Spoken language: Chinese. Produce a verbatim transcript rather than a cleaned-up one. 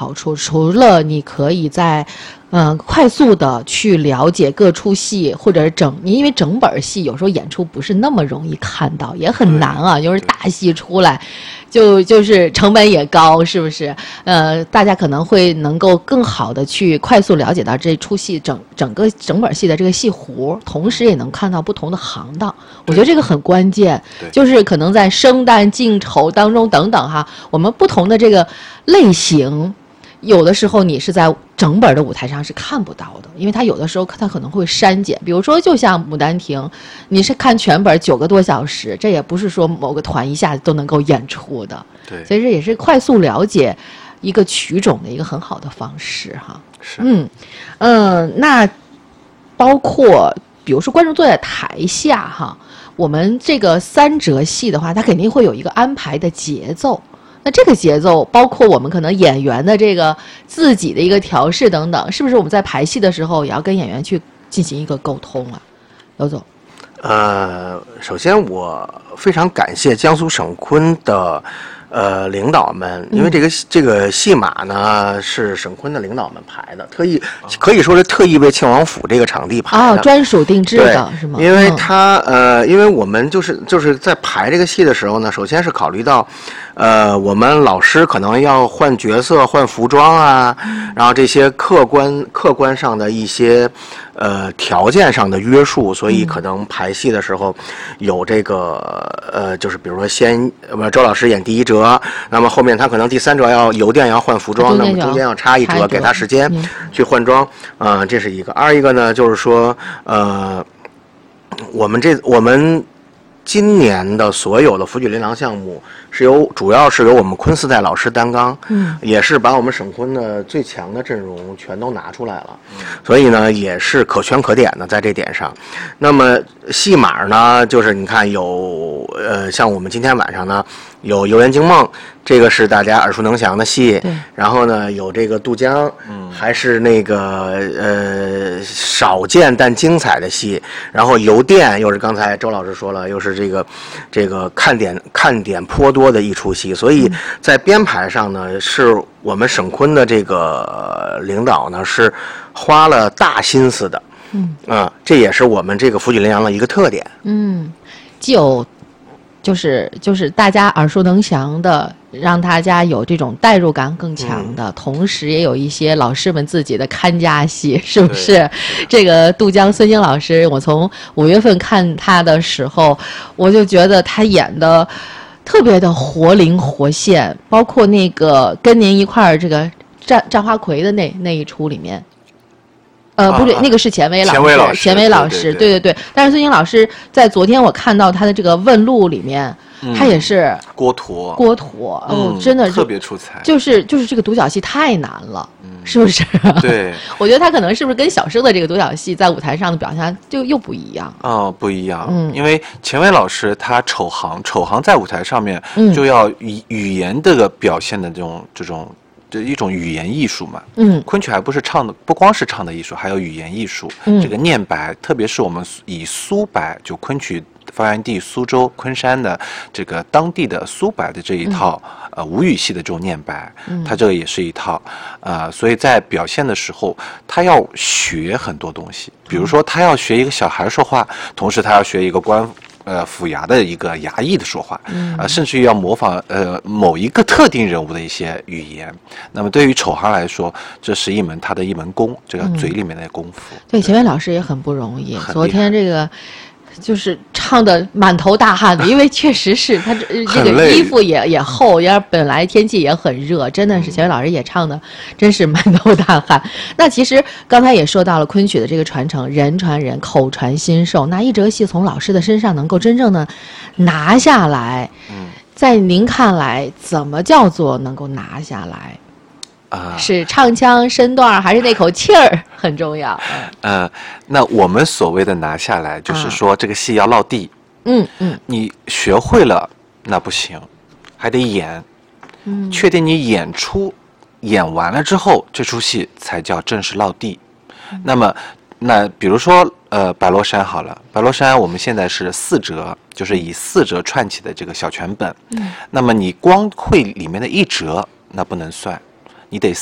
好处，除了你可以在嗯、呃、快速的去了解各出戏，或者整，因为整本戏有时候演出不是那么容易看到，也很难啊。就是大戏出来，就就是成本也高，是不是？呃，大家可能会能够更好的去快速了解到这出戏整整个整本戏的这个戏弧，同时也能看到不同的行当。我觉得这个很关键，就是可能在生旦净丑当中等等哈，我们不同的这个类型。有的时候你是在整本的舞台上是看不到的，因为它有的时候它可能会删减，比如说就像《牡丹亭》，你是看全本九个多小时，这也不是说某个团一下子都能够演出的， 对， 所以这也是快速了解一个曲种的一个很好的方式哈。 是， 嗯嗯，那包括比如说观众坐在台下哈，我们这个三折戏的话，它肯定会有一个安排的节奏。那这个节奏包括我们可能演员的这个自己的一个调试等等，是不是我们在排戏的时候也要跟演员去进行一个沟通啊？刘总。 呃，首先我非常感谢江苏省昆的呃领导们，因为这个、嗯、这个戏码呢是省昆的领导们排的，特意可以说是特意为庆王府这个场地排的， 哦，专属定制的是吗？ 因为他、嗯、呃，因为我们就是就是在排这个戏的时候呢，首先是考虑到。呃，我们老师可能要换角色、换服装啊，然后这些客观客观上的一些呃条件上的约束，所以可能排戏的时候有这个呃，就是比如说先呃周老师演第一折，那么后面他可能第三折要邮电要换服装，那么中间要插一折，给他时间去换装，啊、呃，这是一个。二一个呢，就是说呃，我们这我们。今年的所有的福举琳琅项目是由主要是由我们昆四代老师担纲，嗯，也是把我们省昆的最强的阵容全都拿出来了，嗯、所以呢也是可圈可点的在这点上。那么戏码呢，就是你看有呃像我们今天晚上呢有《游园惊梦》，这个是大家耳熟能详的戏，然后呢有这个渡江，嗯，还是那个呃少见但精彩的戏，然后邮电又是刚才周老师说了，又是这个这个看点看点颇多的一出戏，所以在编排上呢，是我们省昆的这个领导呢是花了大心思的，嗯啊，这也是我们这个福举琳琅的一个特点， 嗯，既有就是就是大家耳熟能详的，让大家有这种代入感更强的、嗯、同时也有一些老师们自己的看家戏，是不是？这个渡江孙兴老师，我从五月份看他的时候，我就觉得他演的特别的活灵活现，包括那个跟您一块儿这个战战花魁的那那一出里面。呃，不对， 啊、 那个是钱薇老师， 钱薇老师， 钱薇老师，对对 对, 对。但是孙兴老师在昨天我看到他的这个问录里面，嗯、他也是郭驼， 郭驼，哦， 嗯、 真的特别出彩。 就是就是这个独角戏太难了，嗯、是不是？ 对， 我觉得他可能是不是跟小生的这个独角戏在舞台上的表现就又不一样？ 哦，不一样， 嗯， 因为钱薇老师他丑行，丑行在舞台上面就要语语言这个表现的这种这种。这一种语言艺术嘛， 嗯， 昆曲还不是唱的，不光是唱的艺术，还有语言艺术。嗯，这个念白，特别是我们以苏白，就昆曲发源地苏州昆山的这个当地的苏白的这一套、嗯、呃吴语系的这种念白，嗯，它这个也是一套，呃，所以在表现的时候，他要学很多东西，比如说他要学一个小孩说话，同时他要学一个官。呃，府衙的一个衙役的说话，嗯，呃，甚至于要模仿呃某一个特定人物的一些语言。那么对于丑行来说，这是一门他的一门功，这个嘴里面的功夫。 嗯、对，钱薇老师也很不容易。昨天这个就是唱的满头大汗的，因为确实是他这这个衣服也也厚，也本来天气也很热，真的是钱薇老师也唱的真是满头大汗。那其实刚才也说到了昆曲的这个传承，人传人，口传心授。那一折戏从老师的身上能够真正的拿下来，嗯，在您看来，怎么叫做能够拿下来？ 啊， 是唱腔身段还是那口气儿很重要？ 呃，那我们所谓的拿下来，就是说这个戏要落地。 嗯嗯， 你学会了那不行，还得演。嗯，确定你演出演完了之后，这出戏才叫正式落地。嗯、那么，那比如说呃，白罗山好了，白罗山我们现在是四折，就是以四折串起的这个小全本。嗯，那么你光会里面的一折，那不能算。你得